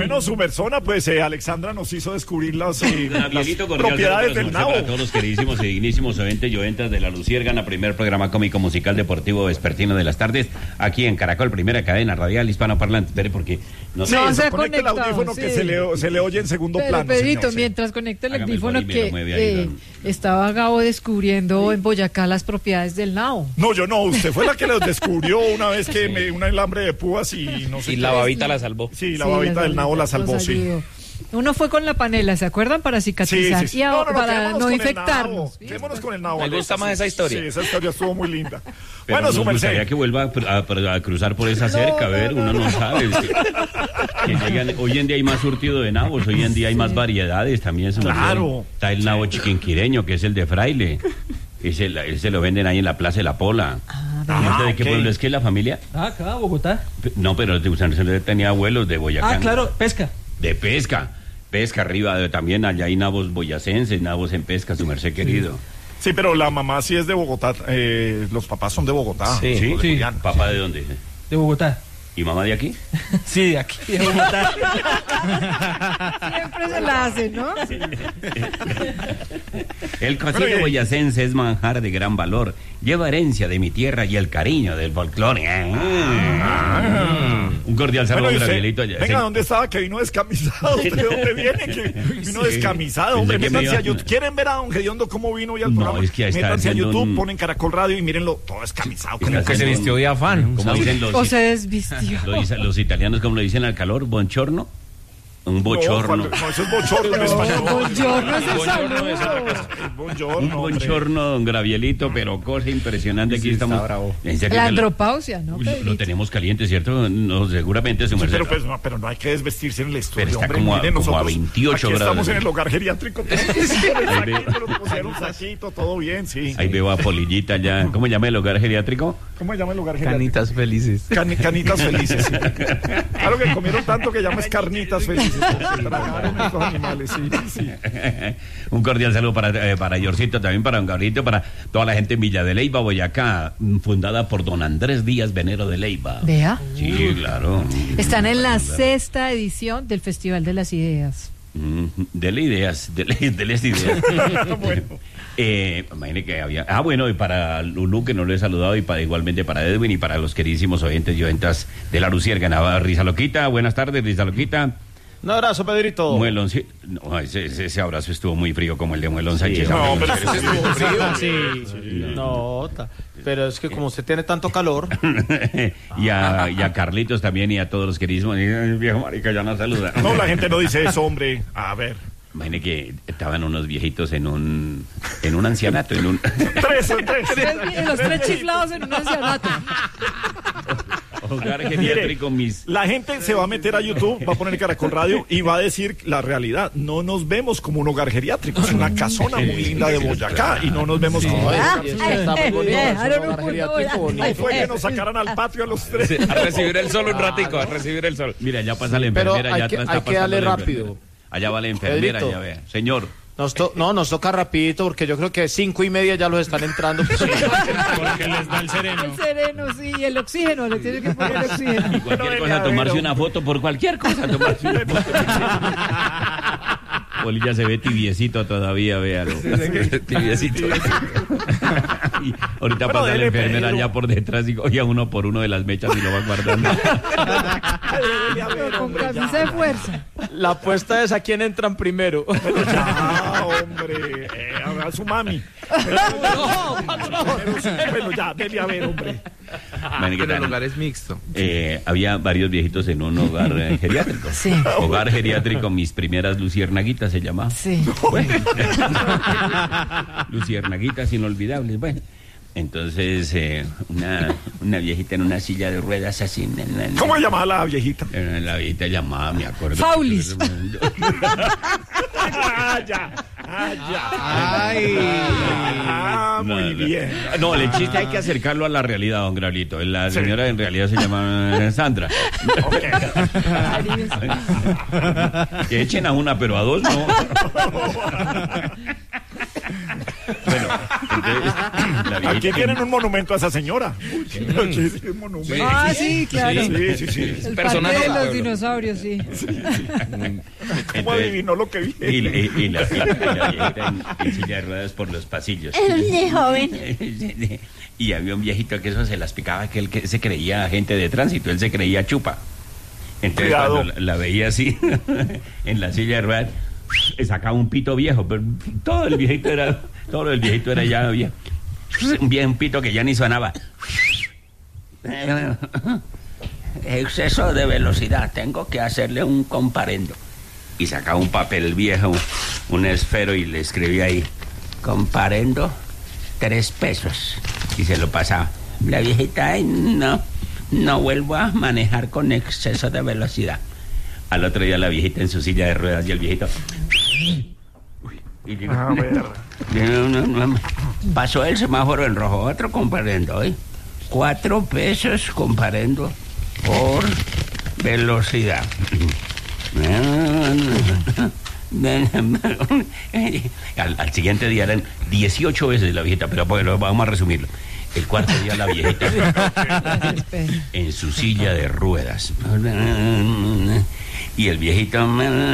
Bueno, su persona, pues Alexandra nos hizo descubrir las propiedades del nabo. Para todos los queridísimos y dignísimos oyentes y oyentas de La Luciérgana, primer programa cómico musical deportivo vespertino de las tardes, aquí en Caracol, primera cadena radial hispanoparlante. Espere, porque no sé. No, se conecta el audífono, sí. Que se le oye en segundo plano. Pedrito, señor, mientras conecta el audífono, que estaba Gabo descubriendo en Boyacá las propiedades del nabo. No, yo no, usted fue la que los descubrió una vez que un alambre de púas y no sé. Y la babita la salvó. Sí, la babita del nabo la salvó, sí. Uno fue con la panela, ¿se acuerdan? Para cicatrizar. Sí. Y ahora, para no infectarnos. Quedémonos con el nabo. Me gusta más esa historia. Sí, esa historia estuvo muy linda. Pero bueno, su merced. Gustaría que vuelva a cruzar por esa cerca, a ver, uno no sabe. Hoy en día hay más surtido de nabos, hoy en día hay más variedades también. Claro. Está el nabo chiquinquireño, que es el de Fraile. Ese lo venden ahí en la Plaza de la Pola. ¿De qué pueblo es que es la familia? Acá, Bogotá. No, pero usted tenía abuelos de Boyacá. Claro, pesca. De pesca arriba, también allá hay nabos boyacenses, nabos en pesca, su merced querido. Sí, pero la mamá sí es de Bogotá, los papás son de Bogotá. Sí. ¿Papá de dónde? De Bogotá. ¿Y mamá de aquí? Sí, de aquí, de Bogotá. Siempre se la hace, ¿no? Sí. El cocido boyacense es manjar de gran valor. Lleva herencia de mi tierra y el cariño del folclore. Un cordial saludo, Gabrielito. Venga, ¿dónde estaba que vino descamisado? ¿De dónde viene que vino descamisado? Hombre, métanse a YouTube. ¿Quieren ver a don Gediondo cómo vino hoy al programa? Es que métanse a YouTube, ponen Caracol Radio y mírenlo todo descamisado. Como que se vistió de afán. Como dicen los... O se desvistió. Los italianos, como le dicen al calor, bonchorno. Un bochorno. No, eso es bochorno en español. Bochorno es el saludo. Un bochorno, don Gabrielito, pero cosa impresionante. Aquí estamos. La andropausia, ¿no? Lo tenemos caliente, ¿cierto? No, seguramente su merced. Pero no hay que desvestirse en el estudio. Pero está como a 28 aquí grados. Estamos en el hogar geriátrico. Nos pusieron un saquito, todo bien, sí. Ahí veo a Polillita ya. ¿Cómo llama el hogar geriátrico? ¿Cómo llama el hogar geriátrico? Canitas felices. Canitas felices, sí. Claro que comieron tanto que llamas carnitas felices. Estos animales, sí. Un cordial saludo para Yorcito, también para don Gabrielito, para toda la gente en Villa de Leyva, Boyacá, fundada por don Andrés Díaz Venero de Leyva. Vea. Sí, claro. Están en la 6ª edición del Festival de las Ideas. Dele ideas. Bueno. Imagine que había... bueno, y para Lulú, que no lo he saludado, y igualmente para Edwin y para los queridísimos oyentes y oyentas de La Luciérgana. Risa Loquita, buenas tardes, Risa Loquita. Un abrazo, Pedrito. No, ese abrazo estuvo muy frío como el de Muelón Sánchez. No, pero ese estuvo frío. Sí. Pero es que como usted tiene tanto calor. y a Carlitos también y a todos los queridísimos. El viejo marica ya no saluda. No, la gente no dice eso, hombre. A ver. Imagine que estaban unos viejitos en un ancianato. Tres. Los 3 chiflados en un ancianato. Hogar geriátrico, La gente se va a meter a YouTube, va a poner Caracol Radio y va a decir la realidad. No nos vemos como un hogar geriátrico, es una casona muy linda de Boyacá y no nos vemos como... Ahí fue que nos sacaran al patio a los 3. A recibir el sol un ratico, a recibir el sol. Mira, ya pasa la enfermera. Pero hay que darle rápido. Allá va la enfermera, ya vea. Señor. Nos toca rapidito porque yo creo que 5:30 ya los están entrando. Porque les da el sereno. El sereno, sí, el oxígeno, le tiene que poner el oxígeno. Y cualquier cosa, tomarse una foto, por cualquier cosa, tomarse una foto. Polilla se ve tibiecito todavía, véalo. Tibiecito. Y ahorita pasa la enfermera allá por detrás y coge uno por uno de las mechas y lo va guardando. Con camisa de fuerza. La apuesta es a quién entran primero. Hombre, a su mami. Bueno, ya, debe haber, hombre. Pero el hogar es mixto. Había varios viejitos en un hogar geriátrico. Sí. Hogar geriátrico, mis primeras luciernaguitas se llamaba. Sí. Bueno. Luciernaguitas inolvidables, bueno. Entonces, una viejita en una silla de ruedas así. ¿Cómo se llamaba la viejita? La viejita llamaba, me acuerdo. Faulis. Muy bien. No, el chiste hay que acercarlo a la realidad, don Graulito. La señora en realidad se llama Sandra. Que echen a una, pero a dos no. Bueno, Aquí tienen un monumento a esa señora. Aquí sí, un monumento. Ah, sí, claro. Sí. El personaje parque de del los dinosaurios, sí. ¿Cómo adivinó lo que vi? Y la viejita en silla de ruedas por los pasillos. De joven. Y había un viejito que eso se las picaba, que él que se creía agente de tránsito, él se creía chupa. Entonces Cuidado. cuando la veía así, en la silla de ruedas, sacaba un pito viejo, pero todo el viejito era ya viejo. Un pito que ya ni sonaba. Exceso de velocidad, tengo que hacerle un comparendo. Y sacaba un papel viejo, un esfero, y le escribía ahí, comparendo 3 pesos. Y se lo pasaba. La viejita, ay, no vuelvo a manejar con exceso de velocidad. Al otro día la viejita en su silla de ruedas y el viejito... Y digo, A ver. no, pasó el semáforo en rojo, otro comparendo, ¿eh? 4 pesos comparendo por velocidad. Al siguiente día eran 18 veces la viejita, pero bueno, vamos a resumirlo. El cuarto día la viejita en su silla de ruedas. Y el viejito,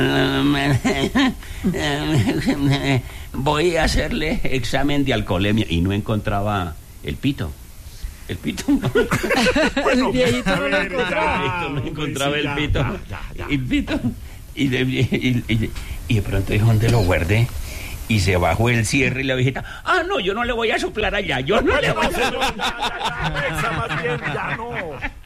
voy a hacerle examen de alcoholemia, y no encontraba el pito. El pito. Bueno, El viejito no lo a ver, encontraba. No encontraba sí, el ya, pito. ya. El pito. Y de pronto dijo, ¿dónde lo guardé? Y se bajó el cierre y la viejita, no, yo no le voy a soplar allá, yo no le voy a soplar. Ya, más bien, ya no.